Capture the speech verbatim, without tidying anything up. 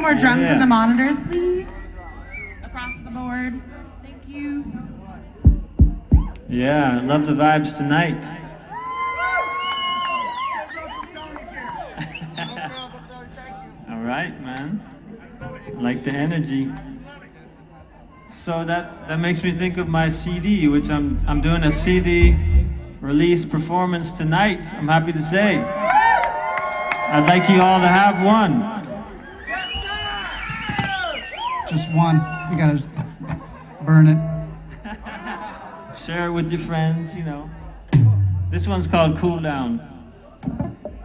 some more drums Yeah. in the monitors, please? Across the board. Thank you. Yeah, I love the vibes tonight. All right, man. I like the energy. So that, that makes me think of my C D, which I'm I'm doing a C D release performance tonight. I'm happy to say. I'd like you all to have one. Just one. You gotta burn it. Share it with your friends, you know. This one's called Cool Down.